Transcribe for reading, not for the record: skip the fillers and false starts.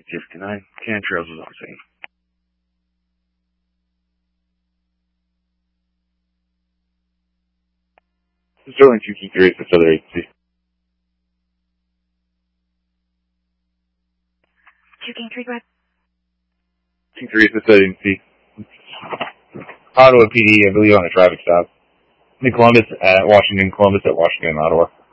59. Cantrell's is on scene. Sterling 2 Key 3 is the Southern Agency. 2 King 3, go ahead. Key 3 is the Southern Agency. Ottawa PD, I believe, on a traffic stop. In Columbus at Washington and Ottawa.